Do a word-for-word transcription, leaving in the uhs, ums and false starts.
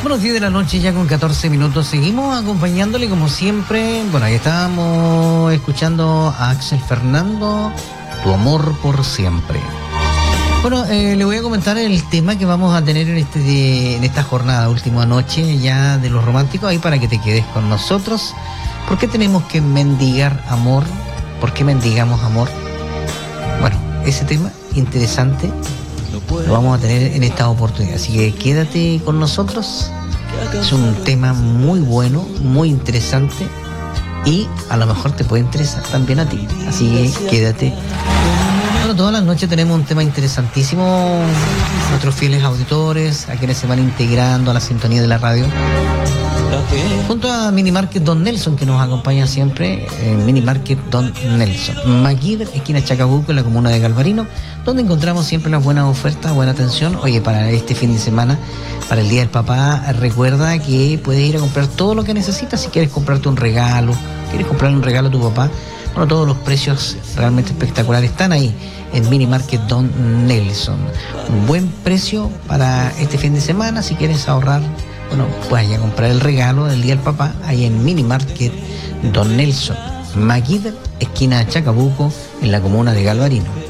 Bueno, diez de la noche ya con catorce minutos. Seguimos acompañándole como siempre. Bueno, ahí estábamos escuchando a Axel Fernando, Tu amor por siempre. Bueno, eh, le voy a comentar el tema que vamos a tener en, este, de, en esta jornada, última noche ya de los románticos, ahí para que te quedes con nosotros. ¿Por qué tenemos que mendigar amor? ¿Por qué mendigamos amor? Bueno, ese tema interesante lo vamos a tener en esta oportunidad, así que quédate con nosotros. Es un tema muy bueno, muy interesante y a lo mejor te puede interesar también a ti, así que quédate. Bueno, todas las noches tenemos un tema interesantísimo, nuestros fieles auditores, a quienes se van integrando a la sintonía de la radio. Junto a Minimarket Don Nelson, que nos acompaña siempre, en Minimarket Don Nelson. MacGyver, esquina Chacabuco, en la comuna de Galvarino, donde encontramos siempre las buenas ofertas, buena atención. Oye, para este fin de semana, para el Día del Papá, recuerda que puedes ir a comprar todo lo que necesitas. Si quieres comprarte un regalo, quieres comprarle un regalo a tu papá, bueno, todos los precios realmente espectaculares están ahí en Minimarket Don Nelson. Un buen precio para este fin de semana, si quieres ahorrar. Bueno, pues vaya a comprar el regalo del Día del Papá ahí en Minimarket Don Nelson. MacGyver, esquina Chacabuco, en la comuna de Galvarino.